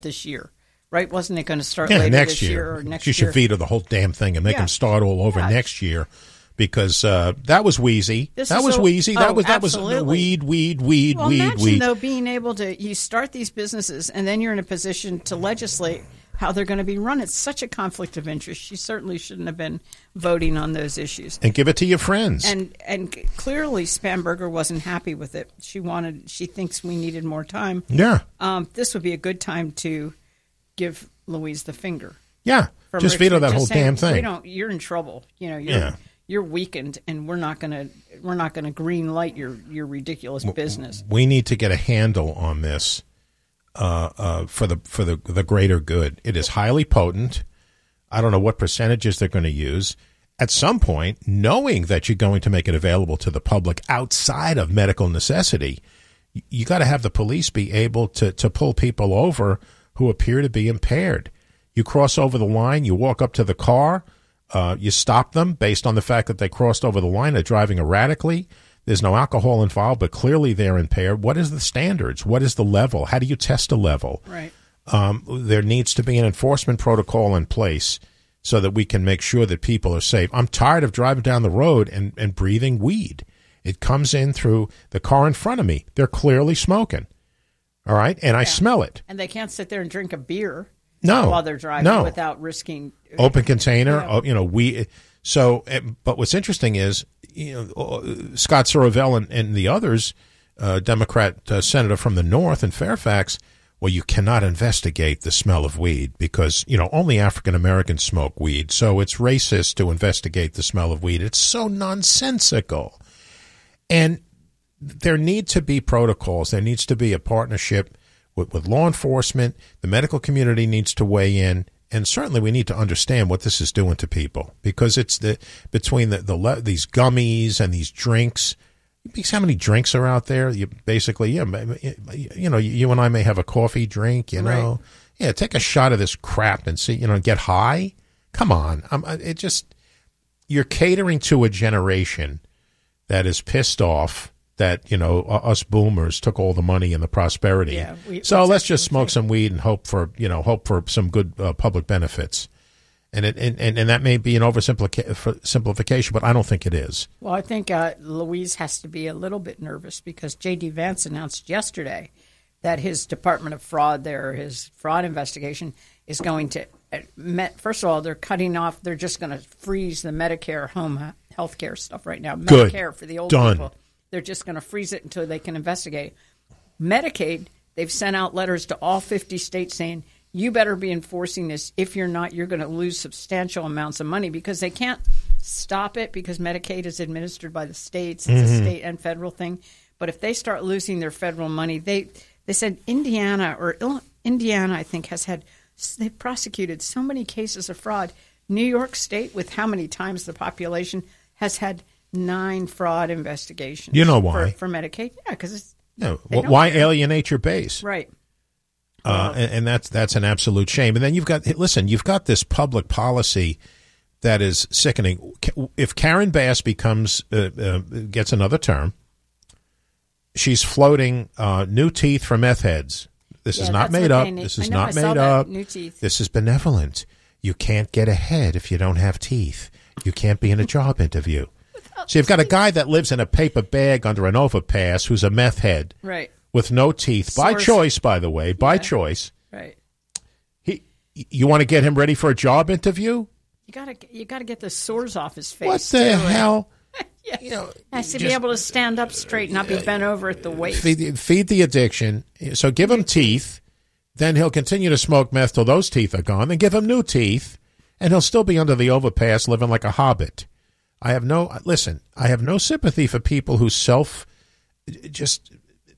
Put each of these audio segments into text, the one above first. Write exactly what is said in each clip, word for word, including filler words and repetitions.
this year, right? Wasn't it going to start yeah, later next this year. year or next you year? should veto the whole damn thing and make yeah. them start all over yeah. next year. Because uh, that was wheezy. This that was a, wheezy. That oh, was that absolutely. was weed, weed, weed, well, weed, imagine, weed. though, being able to you start these businesses and then you're in a position to legislate how they're going to be run. It's such a conflict of interest. She certainly shouldn't have been voting on those issues. And give it to your friends. And and clearly, Spanberger wasn't happy with it. She wanted. She thinks we needed more time. Yeah. Um, this would be a good time to give Louise the finger. Yeah. Just veto that whole saying, damn thing. We don't. You're in trouble. You know. You're, yeah. You're weakened, and we're not going to we're not going to green light your your ridiculous business. We need to get a handle on this uh, uh, for the for the the greater good. It is highly potent. I don't know what percentages they're going to use. At some point, knowing that you're going to make it available to the public outside of medical necessity, you got to have the police be able to to pull people over who appear to be impaired. You cross over the line, you walk up to the car. Uh, you stop them based on the fact that they crossed over the line. They're driving erratically. There's no alcohol involved, but clearly they're impaired. What is the standards? What is the level? How do you test a level? Right. Um, there needs to be an enforcement protocol in place so that we can make sure that people are safe. I'm tired of driving down the road and, and breathing weed. It comes in through the car in front of me. They're clearly smoking. All right? And I yeah. smell it. And they can't sit there and drink a beer. No, while they're driving no. without risking open container. Yeah. You know, we so. But what's interesting is, you know, Scott Sorovel and, and the others, uh, Democrat uh, senator from the north in Fairfax. Well, you cannot investigate the smell of weed because you know only African Americans smoke weed, so it's racist to investigate the smell of weed. It's so nonsensical, and there need to be protocols. There needs to be a partnership. With, with law enforcement, the medical community needs to weigh in, and certainly we need to understand what this is doing to people because it's the between the, the these gummies and these drinks. Because how many drinks are out there? You basically, yeah, you know, you and I may have a coffee drink, you know, right. yeah, take a shot of this crap and see, you know, get high. Come on, I'm, it just you're catering to a generation that is pissed off. That, you know, us boomers took all the money and the prosperity. Yeah, we, so let's just smoke some weed and hope for, you know, hope for some good uh, public benefits. And, it, and and that may be an oversimplification, but I don't think it is. Well, I think uh, Louise has to be a little bit nervous because J D. Vance announced yesterday that his Department of Fraud there, his fraud investigation, is going to, uh, first of all, they're cutting off, they're just going to freeze the Medicare home health care stuff right now. Good. Medicare for the old Done. people. They're just going to freeze it until they can investigate. Medicaid, they've sent out letters to all fifty states saying, you better be enforcing this. If you're not, you're going to lose substantial amounts of money because they can't stop it because Medicaid is administered by the states. It's mm-hmm. a state and federal thing. But if they start losing their federal money, they they said Indiana or Indiana, I think, has had they've prosecuted so many cases of fraud. New York State, with how many times the population, has had nine fraud investigations. You know why? For, for Medicaid? Yeah, because it's... No. Well, why care. alienate your base? Right. Uh, and, and that's that's an absolute shame. And then you've got, listen, you've got this public policy that is sickening. If Karen Bass becomes, uh, uh, gets another term, she's floating uh, new teeth for meth heads. This yeah, is not made up. This is know, not I made up. New teeth. This is benevolent. You can't get ahead if you don't have teeth. You can't be in a job interview. So you've got a guy that lives in a paper bag under an overpass who's a meth head. Right. With no teeth. Source. By choice, by the way. By yeah. choice. Right. He, you want to get him ready for a job interview? You gotta you gotta get the sores off his face. What the too, hell? yeah. You know, has to just, be able to stand up straight, not be bent over at the waist. Feed, feed the addiction. So give him teeth. Then he'll continue to smoke meth till those teeth are gone. Then give him new teeth. And he'll still be under the overpass living like a hobbit. I have no, listen, I have no sympathy for people who self, just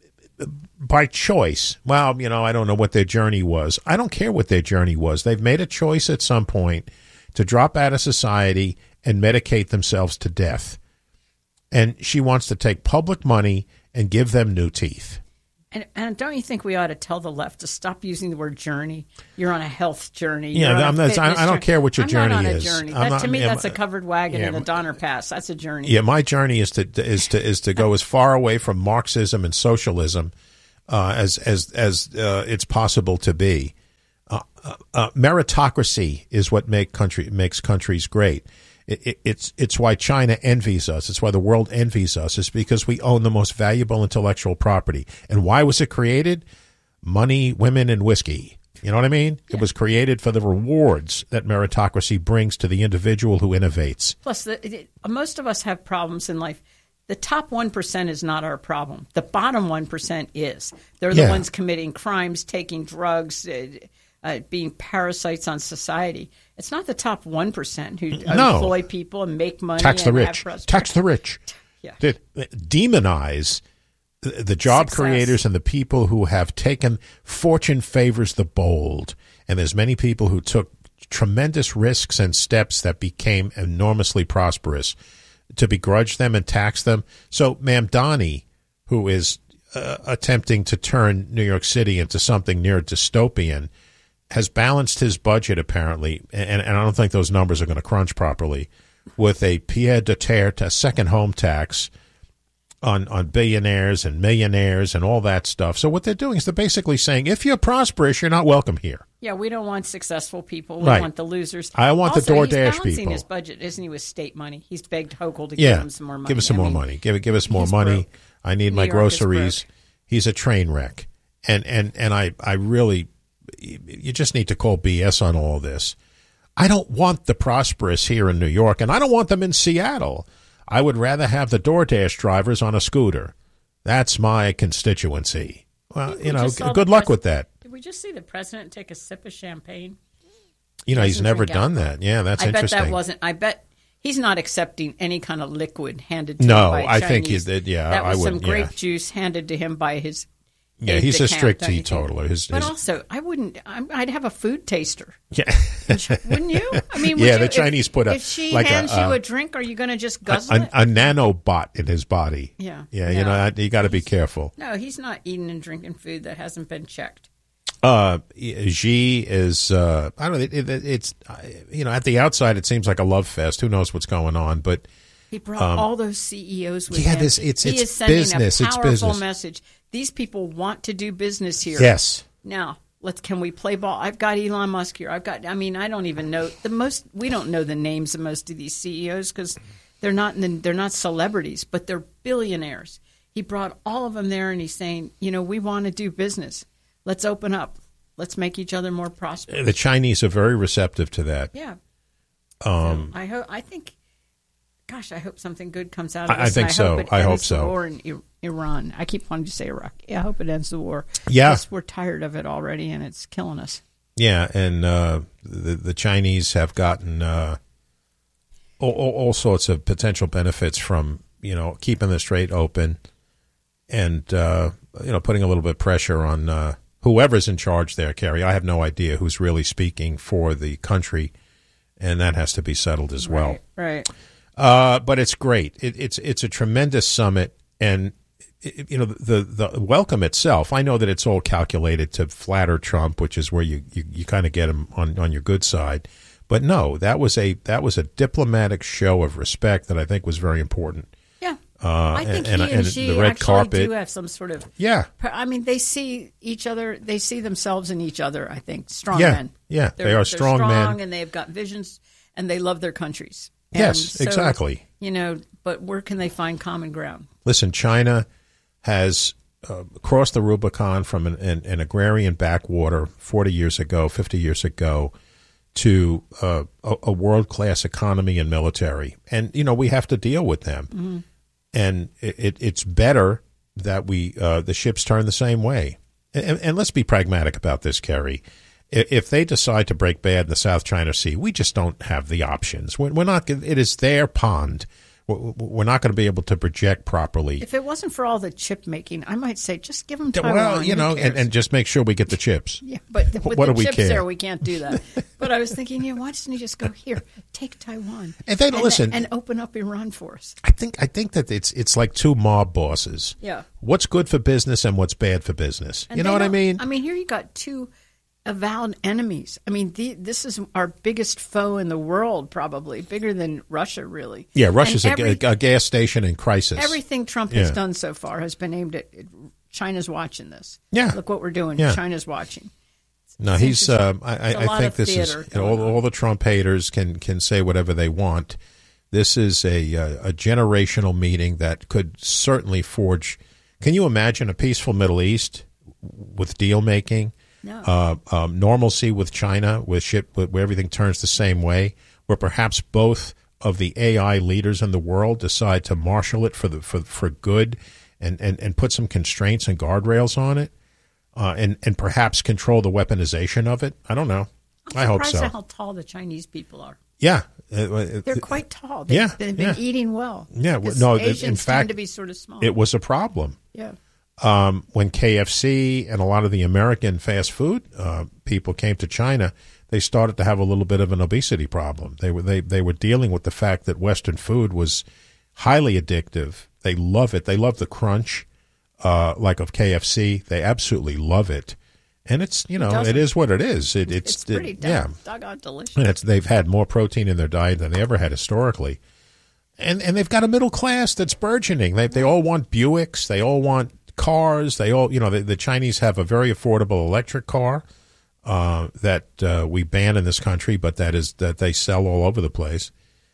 by choice, well, you know, I don't know what their journey was. I don't care what their journey was. They've made a choice at some point to drop out of society and medicate themselves to death. And she wants to take public money and give them new teeth. And, and don't you think we ought to tell the left to stop using the word journey? You're on a health journey. Yeah, I'm not, I, I don't care what your I'm journey not on is. A journey. That, not, to me, yeah, that's a covered wagon yeah, in the Donner Pass. That's a journey. Yeah, my journey is to is to is to go as far away from Marxism and socialism uh, as as as uh, it's possible to be. Uh, uh, uh, meritocracy is what make country makes countries great. It, it, it's it's why China envies us. It's why the world envies us. It's because we own the most valuable intellectual property. And why was it created? Money, women, and whiskey. You know what I mean? Yeah. It was created for the rewards that meritocracy brings to the individual who innovates. Plus, the, it, most of us have problems in life. The top one percent is not our problem. The bottom one percent is. They're the Yeah. ones committing crimes, taking drugs, uh, uh, being parasites on society. It's not the top one percent who No. employ people and make money. Tax the and rich. have Tax the rich. Yeah. Did- demonize the, the job Success. creators and the people who have taken fortune favors the bold. And there's many people who took tremendous risks and steps that became enormously prosperous. To begrudge them and tax them. So Mamdani, who is uh, attempting to turn New York City into something near dystopian, has balanced his budget apparently, and, and I don't think those numbers are going to crunch properly, with a Pierre Duterte second home tax on, on billionaires and millionaires and all that stuff. So what they're doing is they're basically saying, if you're prosperous, you're not welcome here. Yeah, we don't want successful people. We Right. want the losers. I want the also, DoorDash he's balancing people. his budget, isn't he, with state money? He's begged Hochul to Yeah, give him some more money. give us some I more mean, money. Give give us more he's money. broke. I need New my York is groceries. broke. He's a train wreck, and and and I I really, you just need to call B S on all this. I don't want the prosperous here in New York, and I don't want them in Seattle. I would rather have the DoorDash drivers on a scooter. That's my constituency. Well, We you know, just saw good the luck pres- with that. Did we just see the president take a sip of champagne? You know, he's doesn't never drink done alcohol. that. Yeah, that's I bet interesting. that wasn't. I bet he's not accepting any kind of liquid handed to No, him by I think he Chinese. did, yeah, that I was some wouldn't- grape yeah. juice handed to him by his. Yeah, aide he's de a camp, strict don't you think? teetotaler. His, But his, also, I wouldn't. I'm, I'd have a food taster, yeah. wouldn't you? I mean, would Yeah, you, the if- Chinese put a- If she like a, hands you uh, a drink, are you going to just guzzle a, it? a nanobot in his body. Yeah. Yeah, you No. know, you got to be careful. No, he's not eating and drinking food that hasn't been checked. Uh, Xi is, uh, I don't know, it, it, it's, uh, you know, at the outside, it seems like a love fest. Who knows what's going on? But He brought all those C E Os with Um, yeah, him. this- it's- he it's is sending business, a it's powerful business. message. These people want to do business here. yes. Now, let's can we play ball? I've got Elon Musk here. I've got. I mean, I don't even know the most. We don't know the names of most of these C E Os because they're not. In the, they're not celebrities, but they're billionaires. He brought all of them there, and he's saying, you know, we want to do business. Let's open up. Let's make each other more prosperous. The Chinese are very receptive to that. Yeah. Um, So I hope. I think. Gosh, I hope something good comes out of I- I this. think and so. Hope it I hope ends the so. war in I- Iran. I keep wanting to say Iraq. Yeah, I hope it ends the war. Yeah. Because we're tired of it already, and it's killing us. Yeah, and uh, the the Chinese have gotten uh, all, all, all sorts of potential benefits from you know keeping the strait open, and uh, you know putting a little bit of pressure on uh, whoever's in charge there. Kerry, I have no idea who's really speaking for the country, and that has to be settled as well. Right. right. Uh, but it's great. It, it's it's a tremendous summit, and it, you know the the welcome itself. I know that it's all calculated to flatter Trump, which is where you, you, you kind of get him on, on your good side. But no, that was a that was a diplomatic show of respect that I think was very important. Yeah. Uh, I think and, he and, and she the red actually carpet. do have some sort of. Yeah, I mean, they see each other. They see themselves in each other. I think strong Yeah. men. Yeah, They're- they are they're strong strong men. and they've got visions, and they love their countries. And Yes, so, exactly. You know, but where can they find common ground? Listen, China has uh, crossed the Rubicon from an, an, an agrarian backwater forty years ago, fifty years ago, to uh, a, a world-class economy and military. And, you know, we have to deal with them. Mm-hmm. And it, it, it's better that we uh, the ships turn the same way. And, and let's be pragmatic about this, Kerry. If they decide to break bad in the South China Sea, we just don't have the options. We're not. It is their pond. We're not going to be able to project properly. If it wasn't for all the chip making, I might say just give them Taiwan. Well, you Who know, cares? and, and just make sure we get the chips. Yeah, but the, with What the do we chips care? there, we can't do that. But I was thinking, yeah, why doesn't he just go here, take Taiwan, And then, listen- and open up Iran for us? I think I think that it's it's like two mob bosses. Yeah. What's good for business and what's bad for business. And you know they what I don't- mean? I mean, here you got two avowed enemies. I mean, the, this is our biggest foe in the world, probably bigger than Russia, really. Yeah, Russia's And a, every- a, a gas station in crisis. Everything Trump has Yeah. done so far has been aimed at China's watching this. Yeah. Look what we're doing. Yeah. China's watching. No, he's. Um, I, I, I think this is you know, all, all the Trump haters can can say whatever they want. This is a a generational meeting that could certainly forge. Can you imagine a peaceful Middle East with deal making, no. uh, um, normalcy with China, with shit, where everything turns the same way, where perhaps both of the A I leaders in the world decide to marshal it for the for for good, and and, and put some constraints and guardrails on it. Uh, and, and perhaps control the weaponization of it. I don't know. I'm I hope so. surprised at how tall the Chinese people are. Yeah. They're quite tall. They've, yeah, they've been yeah. eating well. Yeah. Well, no, Asians in fact, tend to be sort of small. It was a problem. Yeah. Um, when K F C and a lot of the American fast food uh, people came to China, they started to have a little bit of an obesity problem. They were they, they were dealing with the fact that Western food was highly addictive. They love it. They love the crunch. Uh, like of K F C, they absolutely love it, and it's you know it is what it is. It, it's it's pretty it, dog, yeah, doggone delicious. And it's they've had more protein in their diet than they ever had historically, and and they've got a middle class that's burgeoning. They they all want Buicks, they all want cars, they all you know the, the Chinese have a very affordable electric car uh, that uh, we ban in this country, but that is that they sell all over the place.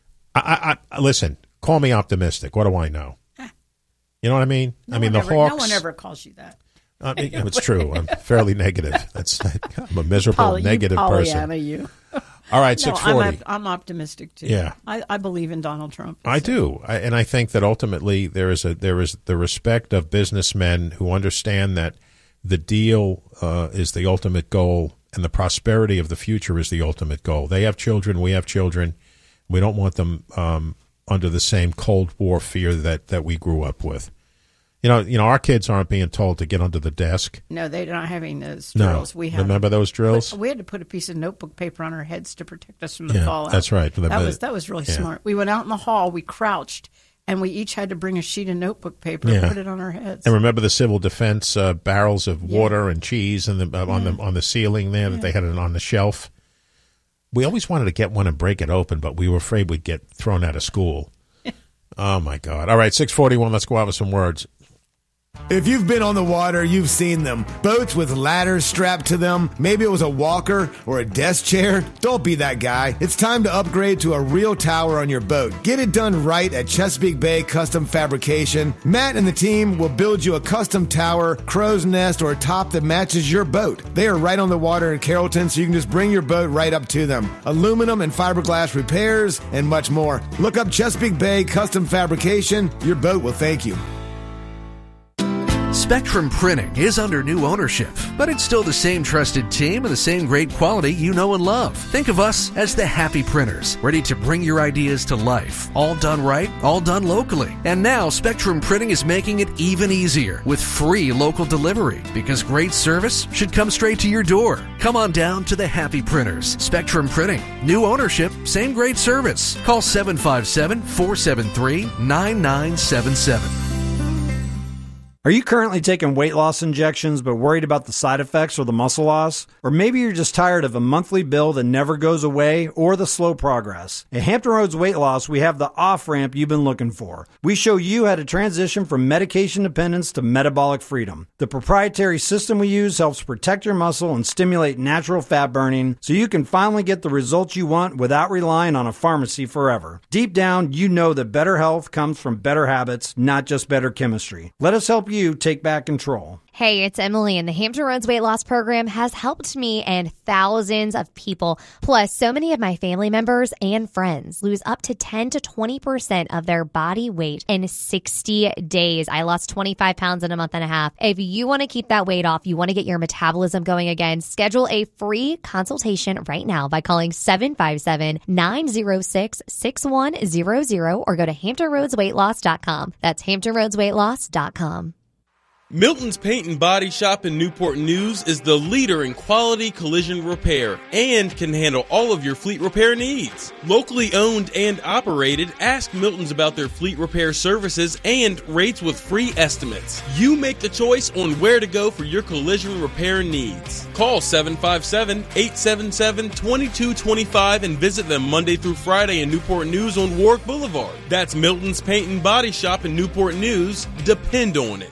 I, I, I listen, call me optimistic. What do I know? You know what I mean? No I mean, the ever, Hawks. No one ever calls you that. I mean, it's true. I'm fairly negative. That's I'm a miserable, Poly, negative you person. You. All right, no, six forty. I'm, I'm optimistic too. Yeah, I, I believe in Donald Trump. I so. do, I, and I think that ultimately there is a there is the respect of businessmen who understand that the deal uh, is the ultimate goal, and the prosperity of the future is the ultimate goal. They have children. We have children. We don't want them um, under the same Cold War fear that, that we grew up with. You know, you know, our kids aren't being told to get under the desk. No, they're not having those drills. No. We had Remember those drills? Put, we had to put a piece of notebook paper on our heads to protect us from the yeah, fallout. That's right. That was that was really yeah. smart. We went out in the hall, we crouched, and we each had to bring a sheet of notebook paper yeah. and put it on our heads. And remember the civil defense uh, barrels of yeah. water and cheese and the, uh, on yeah. the on the ceiling there that yeah. they had it on the shelf. We always wanted to get one and break it open, but we were afraid we'd get thrown out of school. Oh, my God. All right, six forty-one, let's go out with some words. If you've been on the water, you've seen them. Boats with ladders strapped to them. Maybe it was a walker or a desk chair. Don't be that guy. It's time to upgrade to a real tower on your boat. Get it done right at Chesapeake Bay Custom Fabrication. Matt and the team will build you a custom tower, crow's nest, or a top that matches your boat. They are right on the water in Carrollton, so you can just bring your boat right up to them. Aluminum and fiberglass repairs, and much more. Look up Chesapeake Bay Custom Fabrication. Your boat will thank you. Spectrum Printing is under new ownership, but it's still the same trusted team and the same great quality you know and love. Think of us as the Happy Printers, ready to bring your ideas to life. All done right, all done locally. And now Spectrum Printing is making it even easier with free local delivery, because great service should come straight to your door. Come on down to the Happy Printers. Spectrum Printing. New ownership, same great service. Call seven five seven, four seven three, nine nine seven seven. Are you currently taking weight loss injections but worried about the side effects or the muscle loss? Or maybe you're just tired of a monthly bill that never goes away or the slow progress. At Hampton Roads Weight Loss, we have the off-ramp you've been looking for. We show you how to transition from medication dependence to metabolic freedom. The proprietary system we use helps protect your muscle and stimulate natural fat burning so you can finally get the results you want without relying on a pharmacy forever. Deep down, you know that better health comes from better habits, not just better chemistry. Let us help you you take back control. Hey, it's Emily, and the Hampton Roads Weight Loss Program has helped me and thousands of people. Plus, so many of my family members and friends lose up to ten to twenty percent of their body weight in sixty days. I lost twenty-five pounds in a month and a half. If you want to keep that weight off, you want to get your metabolism going again, schedule a free consultation right now by calling seven five seven, nine zero six, six one zero zero or go to hampton roads weight loss dot com. That's hampton roads weight loss dot com. Milton's Paint and Body Shop in Newport News is the leader in quality collision repair and can handle all of your fleet repair needs. Locally owned and operated, ask Milton's about their fleet repair services and rates with free estimates. You make the choice on where to go for your collision repair needs. Call seven five seven, eight seven seven, two two two five and visit them Monday through Friday in Newport News on Warwick Boulevard. That's Milton's Paint and Body Shop in Newport News. Depend on it.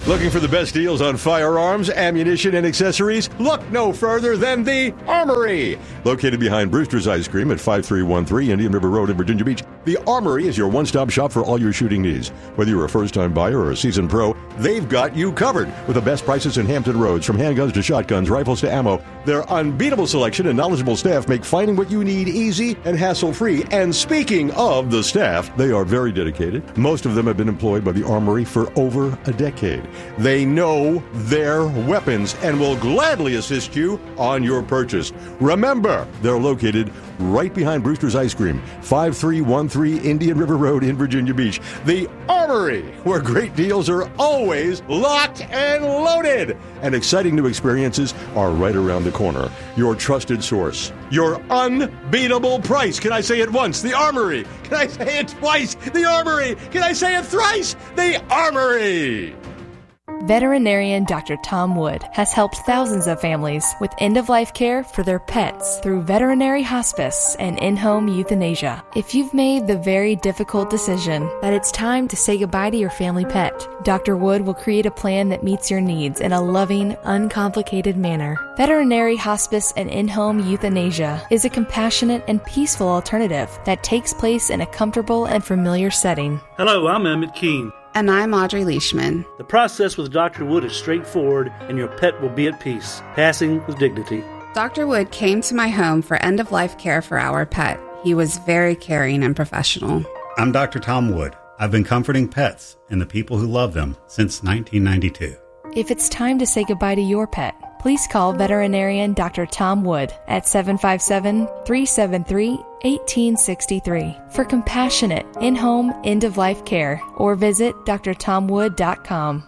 Looking for the best deals on firearms, ammunition, and accessories? Look no further than the Armory. Located behind Brewster's Ice Cream at five three one three Indian River Road in Virginia Beach, the Armory is your one-stop shop for all your shooting needs. Whether you're a first-time buyer or a seasoned pro, they've got you covered with the best prices in Hampton Roads. From handguns to shotguns, rifles to ammo, their unbeatable selection and knowledgeable staff make finding what you need easy and hassle-free. And speaking of the staff, they are very dedicated. Most of them have been employed by the Armory for over a decade. They know their weapons and will gladly assist you on your purchase. Remember, they're located right behind Brewster's Ice Cream, five three one three Indian River Road in Virginia Beach. The Armory, where great deals are always locked and loaded. And exciting new experiences are right around the corner. Your trusted source. Your unbeatable price. Can I say it once? The Armory. Can I say it twice? The Armory. Can I say it thrice? The Armory. Veterinarian Doctor Tom Wood has helped thousands of families with end-of-life care for their pets through veterinary hospice and in-home euthanasia. If you've made the very difficult decision that it's time to say goodbye to your family pet, Doctor Wood will create a plan that meets your needs in a loving, uncomplicated manner. Veterinary hospice and in-home euthanasia is a compassionate and peaceful alternative that takes place in a comfortable and familiar setting. Hello, I'm Emmett Keene. And I'm Audrey Leishman. The process with Doctor Wood is straightforward, and your pet will be at peace, passing with dignity. Doctor Wood came to my home for end-of-life care for our pet. He was very caring and professional. I'm Doctor Tom Wood. I've been comforting pets and the people who love them since nineteen ninety-two. If it's time to say goodbye to your pet, please call veterinarian Doctor Tom Wood at seven five seven, three seven three, one eight six three for compassionate in-home end-of-life care, or visit d r tom wood dot com.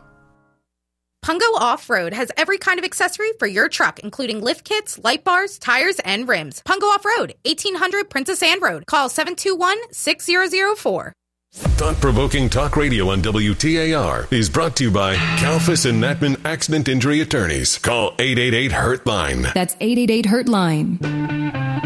Pungo Off-Road has every kind of accessory for your truck, including lift kits, light bars, tires, and rims. Pungo Off-Road, eighteen hundred Princess Anne Road. Call seven two one, six zero zero four. Thought-provoking talk radio on W T A R is brought to you by Kalfas and Natman Accident Injury Attorneys. Call eight eight eight, hurt line. That's eight eight eight, hurt line.